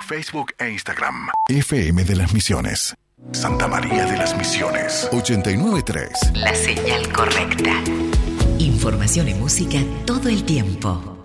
Facebook e Instagram. FM de las Misiones. Santa María de las Misiones. 89.3. La señal correcta. Información y música todo el tiempo.